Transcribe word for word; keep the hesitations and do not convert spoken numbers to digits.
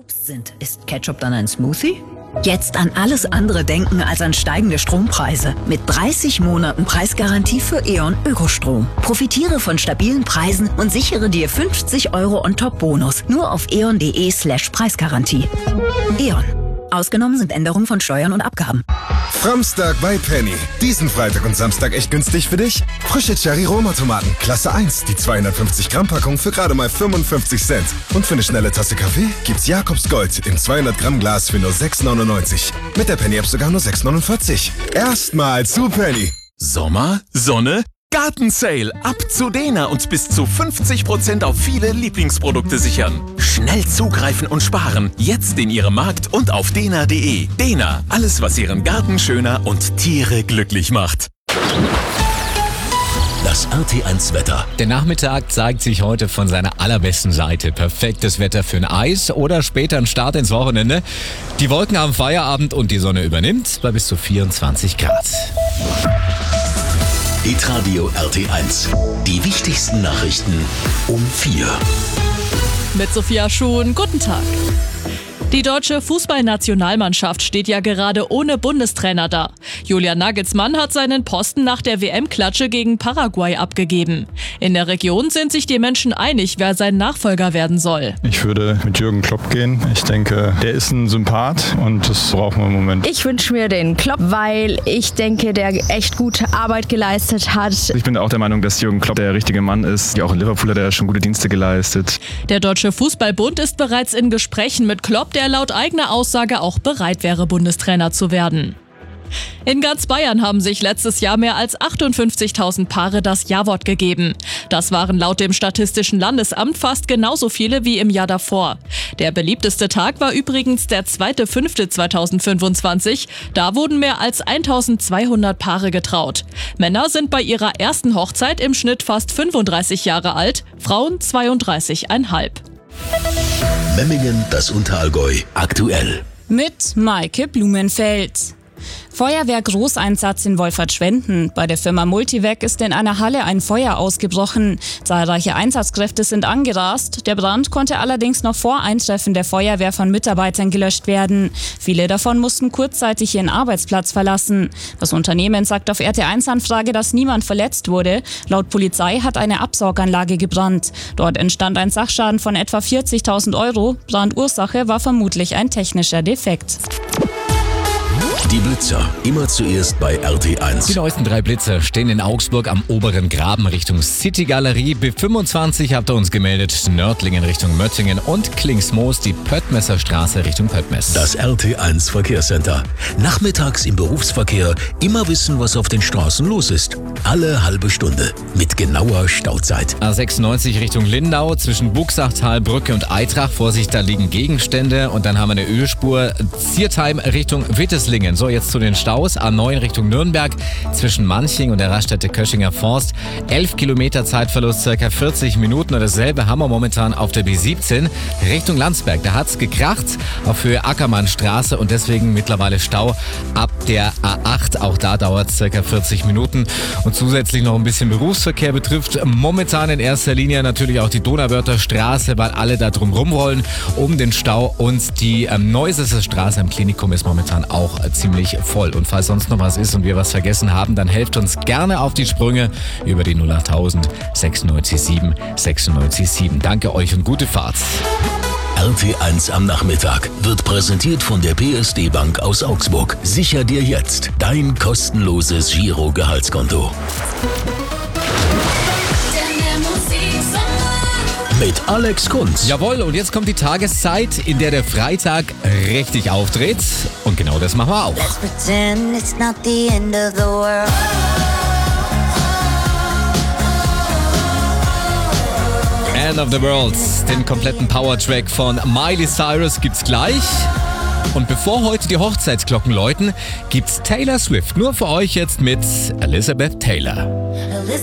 Obst sind, ist Ketchup dann ein Smoothie? Jetzt an alles andere denken als an steigende Strompreise. Mit dreißig Monaten Preisgarantie für E.ON Ökostrom. Profitiere von stabilen Preisen und sichere dir fünfzig Euro on top Bonus. Nur auf eon.de slash Preisgarantie. E.ON. Ausgenommen sind Änderungen von Steuern und Abgaben. Framstag bei Penny. Diesen Freitag und Samstag echt günstig für dich? Frische Cherry-Roma-Tomaten, Klasse eins, die zweihundertfünfzig Gramm Packung für gerade mal fünfundfünfzig Cent. Und für eine schnelle Tasse Kaffee gibt's Jakobs Gold im zweihundert Gramm Glas für nur sechs neunundneunzig. Mit der Penny-App sogar nur sechs neunundvierzig. Erstmal zu Penny. Sommer, Sonne, Gartensale. Ab zu Dena und bis zu fünfzig Prozent auf viele Lieblingsprodukte sichern. Schnell zugreifen und sparen. Jetzt in Ihrem Markt und auf dena punkt de. Dena, alles was Ihren Garten schöner und Tiere glücklich macht. Das R T eins Wetter. Der Nachmittag zeigt sich heute von seiner allerbesten Seite. Perfektes Wetter für ein Eis oder später ein Start ins Wochenende. Die Wolken haben Feierabend und die Sonne übernimmt bei bis zu vierundzwanzig Grad. Hitradio R T eins. Die wichtigsten Nachrichten um vier. Mit Sophia Schuhn, guten Tag. Die deutsche Fußballnationalmannschaft steht ja gerade ohne Bundestrainer da. Julian Nagelsmann hat seinen Posten nach der W M-Klatsche gegen Paraguay abgegeben. In der Region sind sich die Menschen einig, wer sein Nachfolger werden soll. Ich würde mit Jürgen Klopp gehen. Ich denke, der ist ein Sympath und das brauchen wir im Moment. Ich wünsche mir den Klopp, weil ich denke, der echt gute Arbeit geleistet hat. Ich bin auch der Meinung, dass Jürgen Klopp der richtige Mann ist. Auch in Liverpool hat er schon gute Dienste geleistet. Der Deutsche Fußballbund ist bereits in Gesprächen mit Klopp, der laut eigener Aussage auch bereit wäre, Bundestrainer zu werden. In ganz Bayern haben sich letztes Jahr mehr als achtundfünfzigtausend Paare das Ja-Wort gegeben. Das waren laut dem Statistischen Landesamt fast genauso viele wie im Jahr davor. Der beliebteste Tag war übrigens der zweite fünfte zweitausendfünfundzwanzig. Da wurden mehr als eintausendzweihundert Paare getraut. Männer sind bei ihrer ersten Hochzeit im Schnitt fast fünfunddreißig Jahre alt, Frauen zweiunddreißig Komma fünf. Memmingen, das Unterallgäu, aktuell. Mit Maike Blumenfeld. Feuerwehr-Großeinsatz in Wolfertschwenden. Bei der Firma Multivac ist in einer Halle ein Feuer ausgebrochen. Zahlreiche Einsatzkräfte sind angerast. Der Brand konnte allerdings noch vor Eintreffen der Feuerwehr von Mitarbeitern gelöscht werden. Viele davon mussten kurzzeitig ihren Arbeitsplatz verlassen. Das Unternehmen sagt auf R T eins Anfrage, dass niemand verletzt wurde. Laut Polizei hat eine Absauganlage gebrannt. Dort entstand ein Sachschaden von etwa vierzigtausend Euro. Brandursache war vermutlich ein technischer Defekt. Die Blitzer, immer zuerst bei R T eins. Die neuesten drei Blitzer stehen in Augsburg am oberen Graben Richtung City Galerie. B fünfundzwanzig habt ihr uns gemeldet, Nördlingen Richtung Möttingen und Klingsmoos die Pöttmesser Straße Richtung Pöttmes. Das R T eins Verkehrscenter. Nachmittags im Berufsverkehr immer wissen, was auf den Straßen los ist. Alle halbe Stunde mit genauer Stauzeit. A sechsundneunzig Richtung Lindau zwischen Buchsachtal, Brücke und Eitrach. Vorsicht, da liegen Gegenstände. Und dann haben wir eine Ölspur. Ziertheim Richtung Witteslingen. So, jetzt zu den Staus. A neun Richtung Nürnberg zwischen Manching und der Raststätte Köschinger Forst. elf Kilometer Zeitverlust, circa vierzig Minuten. Und dasselbe haben wir momentan auf der B siebzehn Richtung Landsberg. Da hat's gekracht auf Höhe Ackermannstraße und deswegen mittlerweile Stau ab der A acht. Auch da dauert es circa vierzig Minuten. Und zusätzlich noch ein bisschen Berufsverkehr betrifft momentan in erster Linie natürlich auch die Donauwörther Straße, weil alle da drum rumrollen um den Stau. Und die ähm, Neusesser Straße am Klinikum ist momentan auch äh, ziemlich voll. Und falls sonst noch was ist und wir was vergessen haben, dann helft uns gerne auf die Sprünge über die null achttausend sechsundneunzig sieben sechsundneunzig sieben. Danke euch und gute Fahrt. R T eins am Nachmittag wird präsentiert von der P S D Bank aus Augsburg. Sicher dir jetzt dein kostenloses Giro-Gehaltskonto. Mit Alex Kunz. Jawohl, und jetzt kommt die Tageszeit, in der der Freitag richtig auftritt. Und genau das machen wir auch. Let's pretend it's not the end of the world. End of the World, den kompletten Powertrack von Miley Cyrus gibt's gleich. Und bevor heute die Hochzeitsglocken läuten, gibt's Taylor Swift nur für euch jetzt mit Elizabeth Taylor.